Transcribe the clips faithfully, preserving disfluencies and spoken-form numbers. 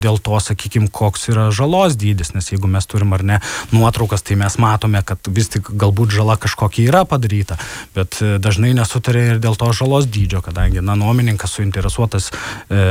dėl to, sakykime, koks yra žalos dydis, nes jeigu mes turim ar ne nuotraukas, tai mes matome, kad vis tik galbūt žala kažkokia yra padaryta, bet dažnai nesutarė ir dėl to žalos dydžio, kadangi na, nuomininkas suinteresuotas e,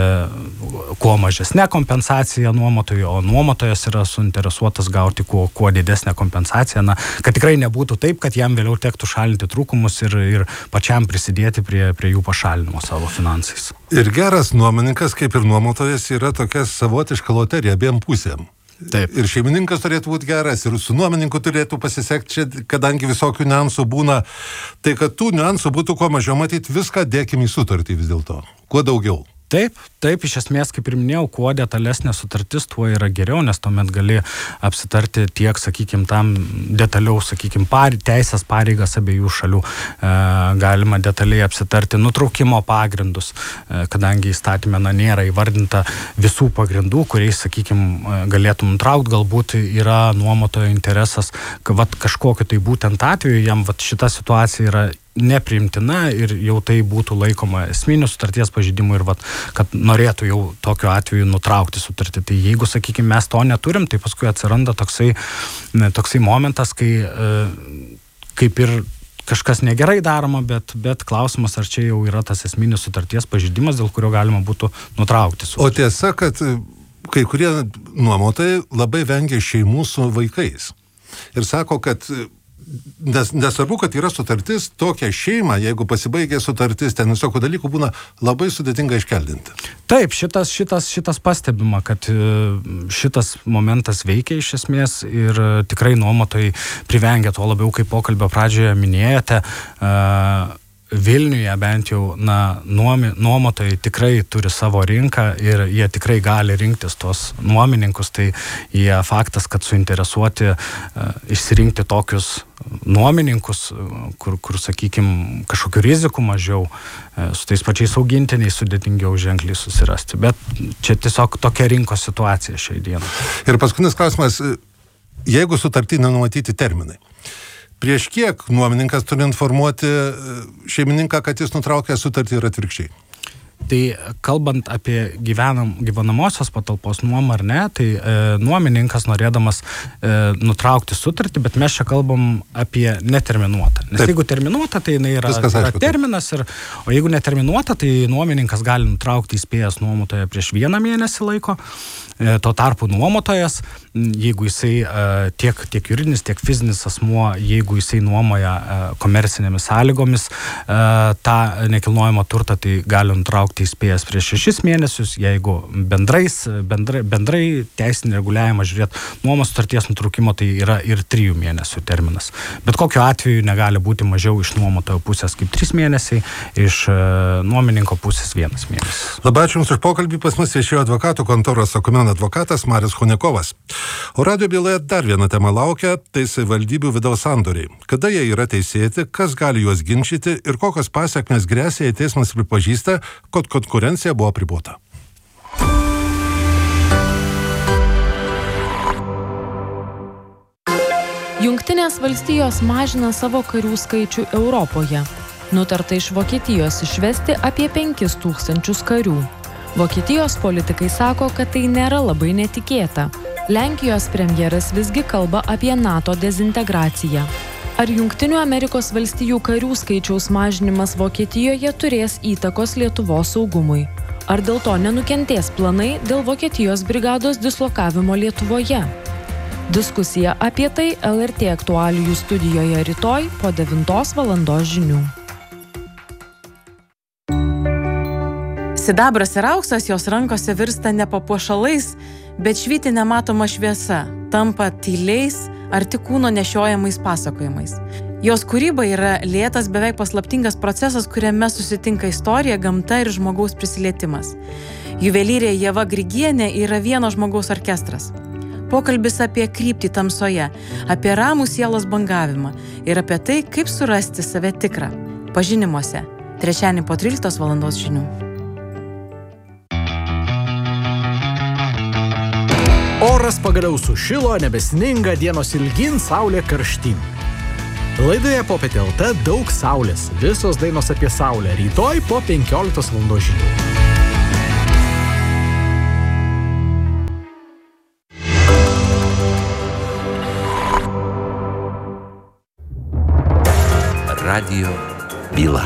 kuo mažesnė kompensacija nuomotojui, o nuomotojas yra suinteresuotas gauti kuo, kuo didesnę kompensaciją, na, kad tikrai nebūtų taip, kad jam vėliau tektų šalinti trūkumus ir, ir pačiam prisidėti prie, prie jų pašalinimo savo finansais. Ir geras nuomininkas, kaip ir nuomotojas, yra tokia savotiška loterija abiem pusėm. Taip. Ir šeimininkas turėtų būti geras, ir su nuomininku turėtų pasisekti, čia, kadangi visokių niuansų būna. Tai kad tų niuansų būtų kuo mažiau matyti, viską dėkim į sutartį vis dėlto. Kuo daugiau. Taip, taip, iš esmės, kaip ir minėjau, kuo detalesnė sutartis, tuo yra geriau, nes tuomet gali apsitarti tiek, sakykime, tam detaliau, sakykime, par, teisės pareigas abiejų šalių. E, galima detaliai apsitarti nutraukimo pagrindus, e, kadangi įstatyme na, nėra įvardinta visų pagrindų, kuriais, sakykime, galėtum nutraukti, galbūt yra nuomotojo interesas, kad vat, kažkokiu tai būtent atveju jam vat, šita situacija yra nepriimtina ir jau tai būtų laikoma esminiu sutarties pažeidimu ir vat, kad norėtų jau tokiu atveju nutraukti sutartį. Tai jeigu, sakykime, mes to neturim, tai paskui atsiranda toksai, toksai momentas, kai e, kaip ir kažkas negerai daroma, bet, bet klausimas, ar čia jau yra tas esminis sutarties pažeidimas, dėl kurio galima būtų nutraukti sutartį. O tiesa, kad kai kurie nuomotojai labai vengia šeimų su vaikais ir sako, kad Nes, nesvarbu, kad yra sutartis, tokią šeimą, jeigu pasibaigė sutartis, ten visokių dalykų būna labai sudėtinga iškeldinti. Taip, šitas, šitas, šitas pastebima, kad šitas momentas veikia iš esmės ir tikrai nuomotojai privengia, tuo labiau, kaip pokalbio pradžioje minėjote, uh, Vilniuje bent jau na, nuomi, nuomotojai tikrai turi savo rinką ir jie tikrai gali rinktis tos nuomininkus, tai jie faktas, kad suinteresuoti uh, išsirinkti tokius nuomininkus, kur, kur sakykime, kažkokių rizikų mažiau, uh, su tais pačiais augintiniais sudėtingiau ženkliai susirasti. Bet čia tiesiog tokia rinkos situacija šiai dienai. Ir paskutinis klausimas, jeigu sutartį nenumatyti terminai, prieš kiek nuomininkas turi informuoti šeimininką, kad jis nutraukė sutartį ir atvirkščiai? Tai kalbant apie gyvenam, gyvenamosios patalpos nuomą ar ne, tai e, nuomininkas norėdamas e, nutraukti sutartį, bet mes čia kalbam apie neterminuotą. Nes Taip. Jeigu terminuota, tai jinai yra, Viskas, yra aišku, terminas, ir, o jeigu neterminuota, tai nuomininkas gali nutraukti įspėjęs nuomotoją prieš vieną mėnesį laiko. E, tuo tarpu nuomotojas, jeigu jisai e, tiek, tiek juridinis, tiek fizinis asmuo, jeigu jisai nuomoja e, komercinėmis sąlygomis e, tą nekilnojamą turtą, tai gali nutraukti įspėjęs prieš šešis mėnesius, jeigu bendrais, bendrai, bendrai teisinį reguliavimą žiūrėt nuomos sutarties nutraukimo, tai yra ir trijų mėnesių terminas. Bet kokiu atveju negali būti mažiau iš nuomotojo pusės kaip trys mėnesiai, iš e, nuomininko pusės vienas mėnesis. Labai ačiū Jums už pokalbį, pas mus viešėjo advokatų kontoros Akumen advokatas Marius Chuniakovas. O radijo byloje dar viena tema laukia, tai savivaldybių vidaus sandoriai. Kada jie yra teisėti, kas gali juos ginčyti ir kokios pasekmės gresia, jei teismas pripažįsta, kad konkurencija buvo apribota. Jungtinės valstijos mažina savo karių skaičių Europoje. Nutarta iš Vokietijos išvesti apie penkis tūkstančius karių. Vokietijos politikai sako, kad tai nėra labai netikėta. Lenkijos premjeras visgi kalba apie NATO dezintegraciją. Ar Jungtinių Amerikos valstijų karių skaičiaus mažinimas Vokietijoje turės įtakos Lietuvos saugumui? Ar dėl to nenukentės planai dėl Vokietijos brigados dislokavimo Lietuvoje? Diskusija apie tai L R T aktualijų studijoje rytoj po devintos valandos žinių. Sidabras ir auksas jos rankose virsta ne papuošalais, bet švyti nematoma šviesa, tampa tyliais ar tik kūno nešiojamais pasakojimais. Jos kūryba yra lėtas, beveik paslaptingas procesas, kuriame susitinka istorija, gamta ir žmogaus prisilietimas. Juvelyrė Ieva Grigienė yra vieno žmogaus orkestras. Pokalbis apie kryptį tamsoje, apie ramų sielos bangavimą ir apie tai, kaip surasti save tikrą. Pažinimuose. Trečiadienį po tryliktos valandos žinių. Oras pagaliau sušilo, nebesninga, dienos ilgin, saulė karštyn. Laidoje Popietė L T daug saulės. Visos dainos apie saulę. Rytoj po penkioliktos valandos žinių. Radijo byla.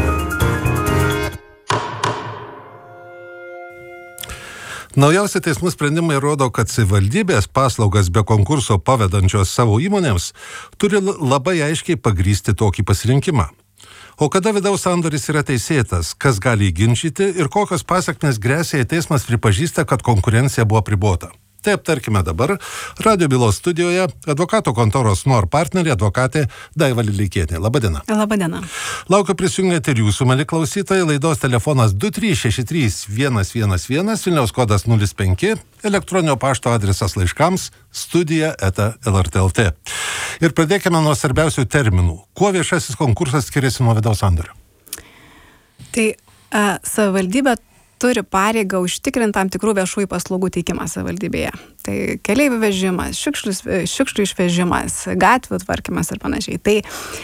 Naujausi teismų sprendimai rodo, kad savivaldybės paslaugas be konkurso pavedančios savo įmonėms turi labai aiškiai pagrįsti tokį pasirinkimą. O kada vidaus sandoris yra teisėtas, kas gali įginčyti ir kokios pasekmės gresia, jei teismas pripažįsta, kad konkurencija buvo apribota. Tai aptarkime dabar. Radijo bylos studijoje advokato kontoros Nor partnerė advokatė Daiva Lileikienė. Labadiena. Labadiena. Laukiu prisijungti ir jūsų, mėly klausytojai. Laidos telefonas du trys šeši trys vienas vienas vienas, Vilniaus kodas nulis penki, elektroninio pašto adresas laiškams studija eta el er tė el tė. Ir pradėkime nuo svarbiausių terminų. Kuo viešasis konkursas skiriasi nuo vidaus sandorio? Tai uh, savivaldybė turi pareigą užtikrinti tam tikrų viešųjų paslaugų teikimą savivaldybėje. Tai keleivių vežimas, šiukšlių išvežimas, gatvių tvarkymas ir panašiai. Tai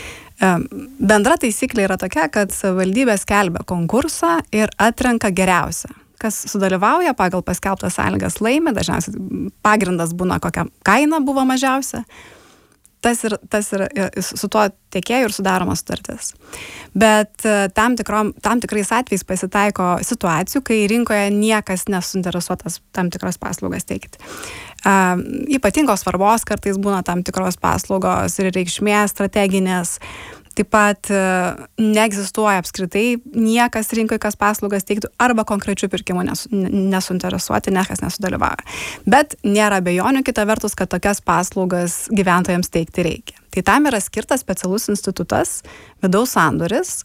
um, bendra taisyklė yra tokia, kad savivaldybė skelbia konkursą ir atrenka geriausią. Kas sudalyvauja pagal paskelbtas sąlygas laimi, dažniausiai pagrindas būna, kokia kaina buvo mažiausia. Tas ir, tas ir su tuo tiekėju ir sudaroma sutartis. Bet tam, tikrom, tam tikrais atvejais pasitaiko situacijų, kai rinkoje niekas nesuinteresuotas tam tikros paslaugas teikti. Uh, ypatingos svarbos kartais būna tam tikros paslaugos ir reikšmės strateginės. Taip pat uh, neegzistuoja apskritai niekas rinkoje, kas paslaugas teiktų, arba konkrečių pirkimų nesu, nesuinteresuoti, niekas nesudalyvauja. Bet nėra abejonių kita vertus, kad tokias paslaugas gyventojams teikti reikia. Tai tam yra skirtas specialus institutas, vidaus sandoris,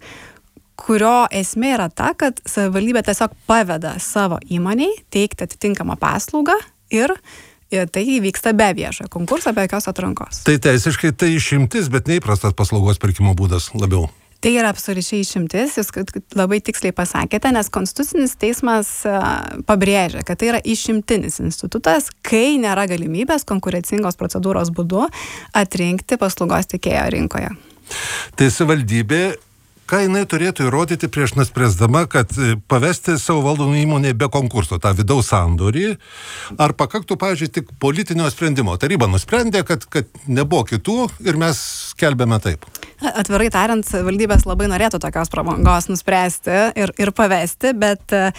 kurio esmė yra ta, kad savivaldybė tiesiog paveda savo įmoniai teikti atitinkamą paslaugą ir tai įvyksta be viešojo konkurso, be jokios atrankos. Tai teisiškai tai išimtis, bet neįprastas paslaugos pirkimo būdas labiau. Tai yra absoliučiai išimtis, jūs labai tiksliai pasakėte, nes Konstitucinis teismas pabrėžia, kad tai yra išimtinis institutas, kai nėra galimybės konkurencingos procedūros būdu atrinkti paslaugos teikėjo rinkoje. Tai savivaldybė, ką jinai turėtų įrodyti prieš nuspręsdama, kad pavesti savo valdomą įmonę be konkurso, tą vidaus sandorį, ar pakaktų, pavyzdžiui, tik politinio sprendimo? Taryba nusprendė, kad, kad nebuvo kitų ir mes skelbėme taip. Atvirai tariant, valdybės labai norėtų tokios prabangos nuspręsti ir, ir pavesti, bet e,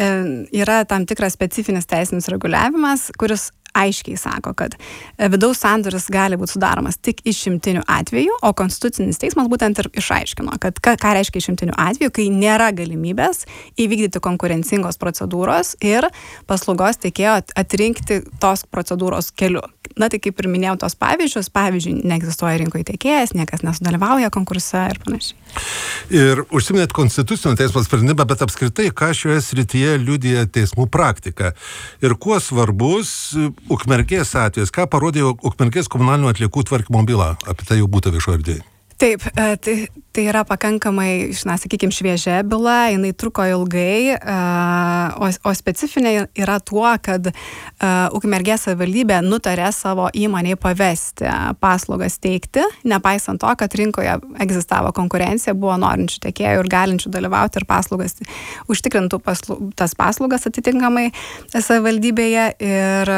yra tam tikras specifinis teisinis reguliavimas, kuris aiškiai sako, kad vidaus sandoris gali būti sudaromas tik išimtiniu atveju, o Konstitucinis teismas būtent ir išaiškino, kad ką, ką reiškia išimtiniu atveju, kai nėra galimybės įvykdyti konkurencingos procedūros ir paslaugos teikėjo atrinkti tos procedūros keliu. Na tai kaip ir minėjau tos pavyzdžius, pavyzdžiui, neegzistuoja rinkoje teikėjas, niekas nesudalyvauja konkurse ir panašiai. Ir užsiminėt Konstitucinio teismo sprendimą, bet apskritai, ką šioje srityje liudija teismų praktika ir kuo svarbus Ukmergės atvejis, ką parodė Ukmergės komunalinių atliekų tvarkymo byla, apie tai jau būtų viešoje erdvėje. Taip, tai, tai yra pakankamai, na, sakykime, šviežia byla, jinai truko ilgai, o, o specifinė yra tuo, kad Ukmergės savivaldybė nutarė savo įmonei pavesti paslaugas teikti, nepaisant to, kad rinkoje egzistavo konkurencija, buvo norinčių tiekėjų ir galinčių dalyvauti ir paslaugas, užtikrintų paslu, tas paslaugas atitinkamai savivaldybėje ir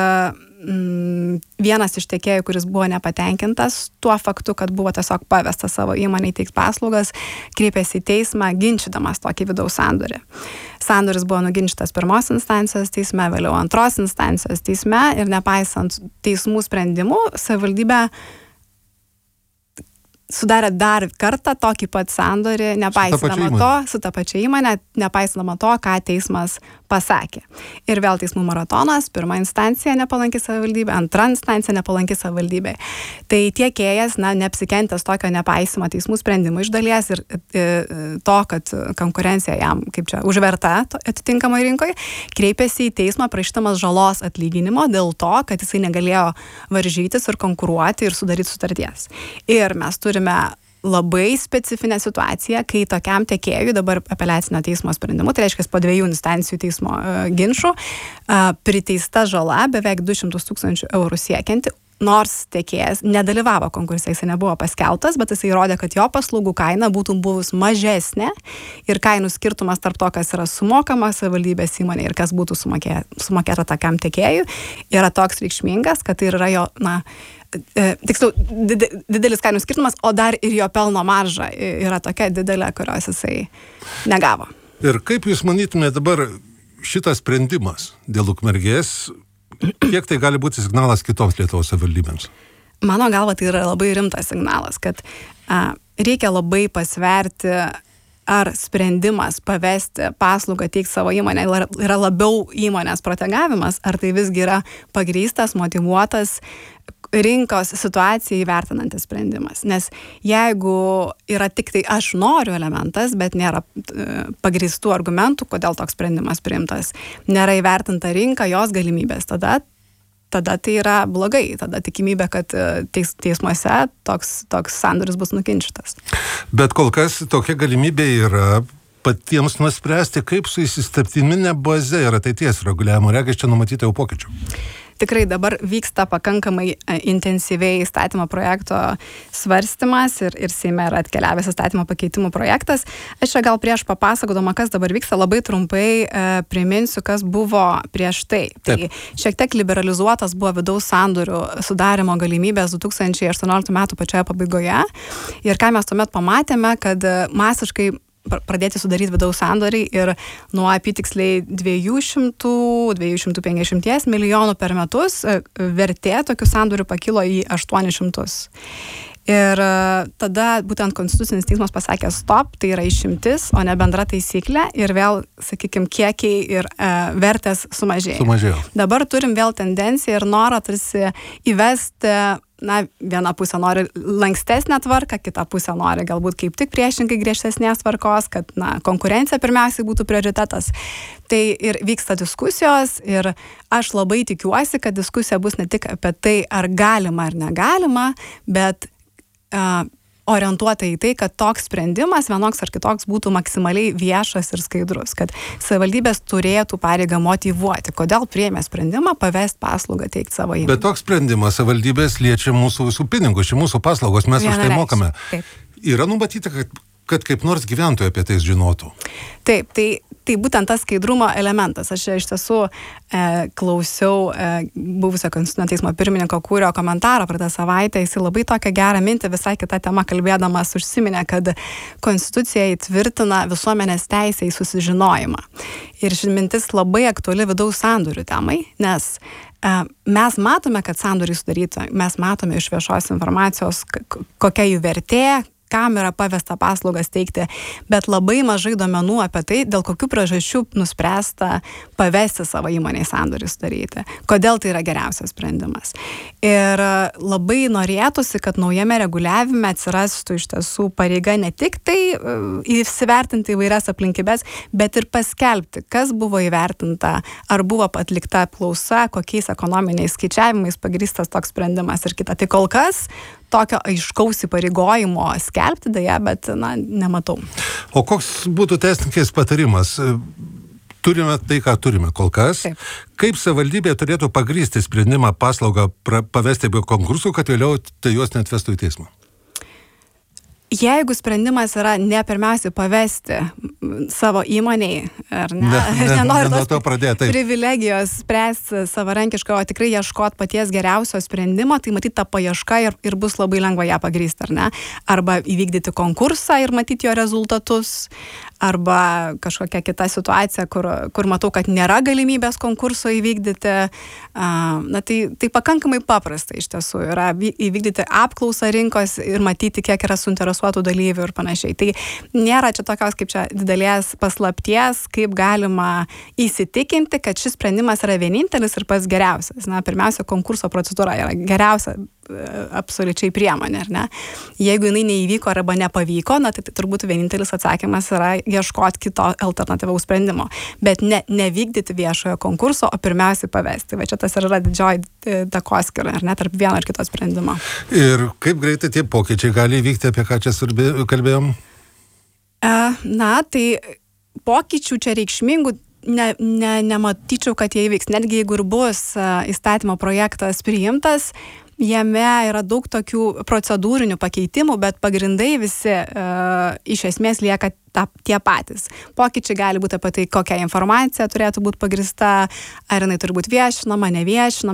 vienas iš tiekėjų, kuris buvo nepatenkintas tuo faktu, kad buvo tiesiog pavestas savo įmonei teiks paslaugas, kreipėsi į teismą, ginčydamas tokį vidaus sandorį. Sandoris buvo nuginčytas pirmos instancijos teisme, vėliau antros instancijos teisme ir nepaisant teismų sprendimų, savivaldybė sudarė dar kartą tokį pat sandorį, nepaisydama to, su ta pačia įmonė, nepaisydama to, ką teismas pasakė. Ir vėl teismų maratonas, pirma instancija nepalanki savivaldybė, antra instancija nepalanki savivaldybė. Tai tiekėjas, na, neapsikentęs tokio nepaisymą teismų sprendimų iš dalies ir e, to, kad konkurencija jam, kaip čia, užverta atitinkamai rinkoje, kreipėsi į teismą prašydamas žalos atlyginimo dėl to, kad jisai negalėjo varžytis ir konkuruoti ir sudaryti sutarties. Ir mes turime labai specifinę situaciją, kai tokiam tiekėjui dabar apeliacinio teismo sprendimu, tai reiškia po dviejų instancijų teismo uh, ginčų, uh, priteista žala beveik du šimtus tūkstančių eurų siekianti nors tiekėjas nedalyvavo konkurse, jisai nebuvo paskelbtas, bet jisai įrodė, kad jo paslaugų kaina būtų buvus mažesnė ir kainų skirtumas tarp to, kas yra sumokama savivaldybės įmonė ir kas būtų sumokė, sumokėta tokiam tiekėjui, yra toks reikšmingas, kad tai yra jo, na, e, tiksliau, didelis kainų skirtumas, o dar ir jo pelno marža yra tokia didelė, kurios jisai negavo. Ir kaip jūs manytumėte dabar šitas sprendimas dėl Ukmergės, kiek tai gali būti signalas kitoms Lietuvos savivaldybėms? Mano galva, tai yra labai rimtas signalas, kad a, reikia labai pasverti, ar sprendimas pavesti paslaugą teikti savo įmonę yra labiau įmonės protegavimas, ar tai visgi yra pagrįstas, motyvuotas rinkos situaciją įvertinantis sprendimas. Nes jeigu yra tik tai aš noriu elementas, bet nėra pagrįstų argumentų, kodėl toks sprendimas priimtas, nėra įvertinta rinka, jos galimybės, tada, tada tai yra blogai. Tada tikimybė, kad teis, teismuose toks, toks sandoris bus nukinčytas. Bet kol kas tokia galimybė yra patiems nuspręsti, kaip su įsistatyminė baze ir ateities reguliavimo. Regis čia numatyti jau pokyčių. Tikrai dabar vyksta pakankamai intensyviai įstatymo projekto svarstymas ir, ir Seime yra atkeliavęs įstatymo pakeitimų projektas. Aš čia gal prieš papasakodama, kas dabar vyksta, labai trumpai e, priminsiu, kas buvo prieš tai. Taip. Tai šiek tiek liberalizuotas buvo vidaus sandorių sudarimo galimybės du tūkstančiai aštuonioliktų metų pačioje pabaigoje. Ir ką mes tuomet pamatėme, kad masiškai pradėti sudaryti vidaus sandoriai ir nuo apytiksliai dviejų šimtų - dviejų šimtų penkiasdešimt milijonų per metus vertė tokių sandorių pakilo į aštuonis šimtus. Ir tada būtent Konstitucinis teismas pasakė stop, tai yra išimtis, o ne bendra taisyklė ir vėl, sakykime, kiekiai ir e, vertės sumažėjo. Sumažėjo. Dabar turim vėl tendenciją ir norą tarsi įvesti, na, viena pusė nori lankstesnę tvarką, kita pusė nori galbūt kaip tik priešingai griežtesnės tvarkos, kad, na, konkurencija pirmiausiai būtų prioritetas. Tai ir vyksta diskusijos ir aš labai tikiuosi, kad diskusija bus ne tik apie tai, ar galima ar negalima, bet uh, orientuota į tai, kad toks sprendimas, vienoks ar kitoks, būtų maksimaliai viešas ir skaidrus, kad savivaldybės turėtų pareigą motyvuoti, kodėl priėmė sprendimą pavesti paslaugą teikti savo įmonei. Bet toks sprendimas savivaldybės liečia mūsų visų pinigus, šį mūsų paslaugos, mes už tai mokame. Taip. Yra numatyta, kad, kad kaip nors gyventojai apie tai žinotų? Taip, tai Tai būtent tas skaidrumo elementas. Aš iš tiesų e, klausiau e, buvusio Konstitucinio teismo pirmininko Kūrio komentarą praeitą savaitę. Jis labai tokią gerą mintį visai kitą temą kalbėdamas užsiminė, kad Konstitucija įtvirtina visuomenės teisę į susižinojimą. Ir ši mintis labai aktuali vidaus sandorių temai, nes e, mes matome, kad sandoriai sudaryti, mes matome iš viešos informacijos, kokia jų vertė, kam yra pavesta paslaugas teikti, bet labai mažai duomenų apie tai, dėl kokių priežasčių nuspręsta pavesti savo įmonei sandorį sudaryti. Kodėl tai yra geriausias sprendimas. Ir labai norėtųsi, kad naujame reguliavime atsirastų iš tiesų pareiga ne tik tai įsivertinti įvairias aplinkybės, bet ir paskelbti, kas buvo įvertinta, ar buvo atlikta apklausa, kokiais ekonominiais skaičiavimais pagrįstas toks sprendimas ir kita. Tai kol kas tokio aiškaus įpareigojimo skelbti dėja, bet, na, nematau. O koks būtų teisininkės patarimas? Turime tai, ką turime kol kas. Taip. Kaip savivaldybė turėtų pagrįsti sprendimą paslaugą pra, pavesti be konkursų, kad vėliau tai juos neatvestų į teismą? Jeigu sprendimas yra ne pirmiausiai pavesti savo įmoniai, ar ne, ne, ne nenori ne, tos to pradėt, privilegijos spręsti savarankiškai, o tikrai ieškot paties geriausio sprendimo, tai matyti tą paiešką ir, ir bus labai lengva ją pagrįsti, ar ne? Arba įvykdyti konkursą ir matyti jo rezultatus, arba kažkokia kita situacija, kur, kur matau, kad nėra galimybės konkurso įvykdyti. Na, tai, tai pakankamai paprasta iš tiesų yra įvykdyti apklausą rinkos ir matyti, kiek yra suinteresuotų dalyvių ir panašiai. Tai nėra čia tokios kaip čia didelės paslapties, kaip galima įsitikinti, kad šis sprendimas yra vienintelis ir pats geriausias. Na, pirmiausia, konkurso procedūra yra geriausia absoliučiai priemonė, ar ne? Jeigu jinai neįvyko arba nepavyko, na, tai, tai turbūt vienintelis atsakymas yra ieškoti kito alternatyvaus sprendimo, bet ne, nevykdyti viešojo konkurso, o pirmiausiai pavesti. Va čia tas yra didžioji takoskyra, ar ne, tarp vieno ir kito sprendimo. Ir kaip greitai tie pokyčiai gali įvykti, apie ką čia kalbėjom? Na, tai pokyčių čia reikšmingų ne, ne, nematyčiau, kad jie įvyks. Netgi jeigu ir bus įstatymo projektas priimtas, jame yra daug tokių procedūrinių pakeitimų, bet pagrindai visi uh, iš esmės lieka ta, tie patys. Pokyčiai gali būti apie tai, kokia informacija turėtų būti pagrista, ar jinai turi būti viešinama, neviešinama.